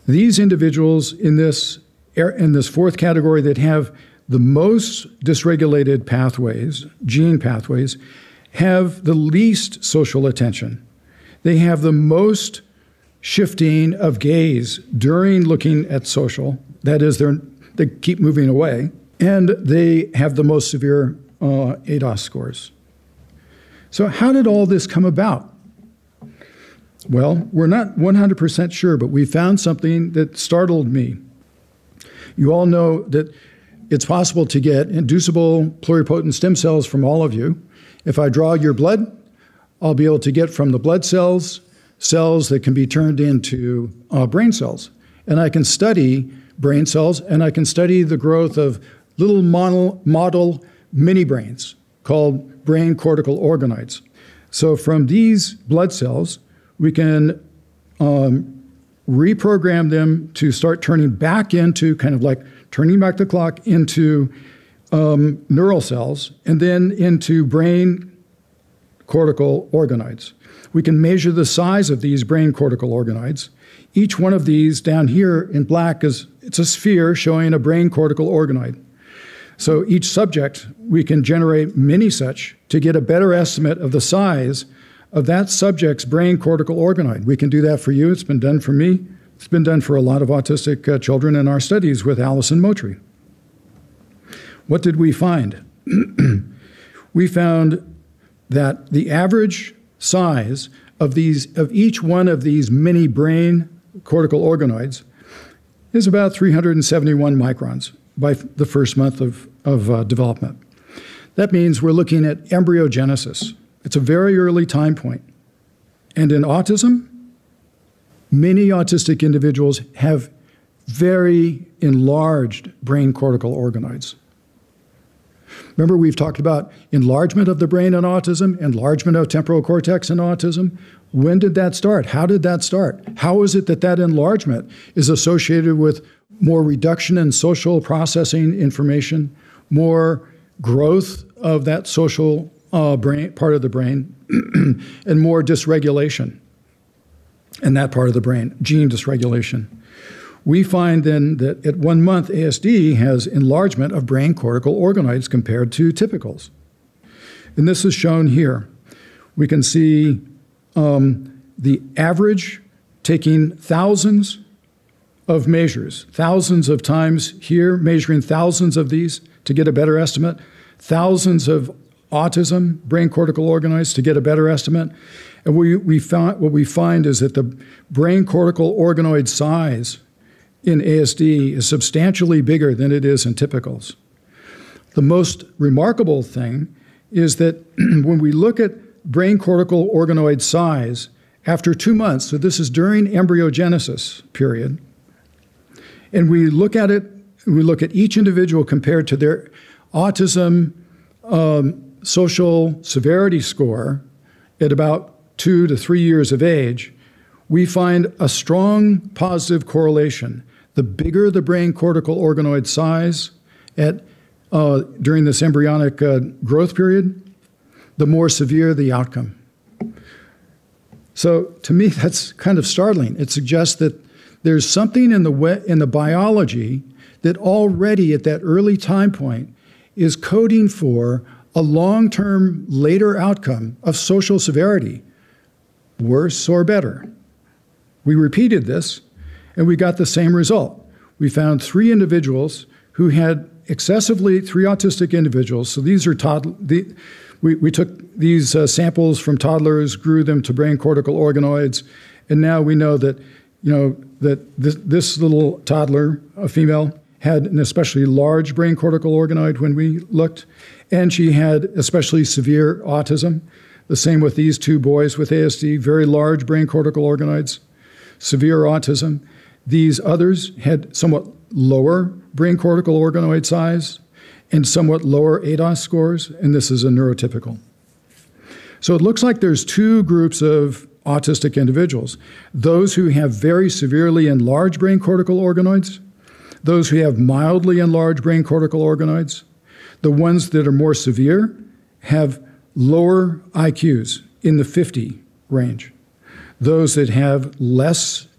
These individuals in this fourth category that have the most dysregulated pathways, gene pathways, have the least social attention. They have the most shifting of gaze during looking at social. That is, they keep moving away. And they have the most severe ADOS scores. So how did all this come about? Well, we're not 100% sure, but we found something that startled me. You all know that it's possible to get inducible pluripotent stem cells from all of you. If I draw your blood, I'll be able to get from the blood cells that can be turned into brain cells. And I can study brain cells, and I can study the growth of little model mini brains called brain cortical organoids. So from these blood cells, we can reprogram them to start turning back into, kind of like turning back the clock into neural cells, and then into brain cortical organoids. We can measure the size of these brain cortical organoids. Each one of these down here in black it's a sphere showing a brain cortical organoid. So each subject, we can generate many such to get a better estimate of the size of that subject's brain cortical organoid. We can do that for you. It's been done for me. It's been done for a lot of autistic children in our studies with Alison Moultrie. What did we find? We found that the average size of each one of these mini brain cortical organoids is about 371 microns by the first month of development. That means we're looking at embryogenesis. It's a very early time point. And in autism, many autistic individuals have very enlarged brain cortical organoids. Remember, we've talked about enlargement of the brain in autism, enlargement of temporal cortex in autism. When did that start? How did that start? How is it that that enlargement is associated with more reduction in social processing information, more growth of that social brain part of the brain, and more dysregulation in that part of the brain, gene dysregulation? We find then that at 1 month, ASD has enlargement of brain cortical organoids compared to typicals. And this is shown here. We can see the average taking thousands of measures, thousands of times here, measuring thousands of these to get a better estimate, thousands of autism, brain cortical organoids to get a better estimate. And what we find is that the brain cortical organoid size in ASD is substantially bigger than it is in typicals. The most remarkable thing is that when we look at brain cortical organoid size after 2 months, so this is during embryogenesis period, and we look at it, we look at each individual compared to their autism social severity score at about 2 to 3 years of age, we find a strong positive correlation. The bigger the brain cortical organoid size during this embryonic growth period, the more severe the outcome. So to me, that's kind of startling. It suggests that there's something in the biology that already at that early time point is coding for a long-term later outcome of social severity, worse or better. We repeated this, and we got the same result. We found 3 individuals who had three autistic individuals. So these are we took these samples from toddlers, grew them to brain cortical organoids, and now we know that this little toddler, a female, had an especially large brain cortical organoid when we looked, and she had especially severe autism. The same with these 2 boys with ASD, very large brain cortical organoids, severe autism. These others had somewhat lower brain cortical organoid size and somewhat lower ADOS scores, and this is a neurotypical. So it looks like there's 2 groups of autistic individuals: those who have very severely enlarged brain cortical organoids, those who have mildly enlarged brain cortical organoids. The ones that are more severe have lower IQs in the 50 range. Those that have less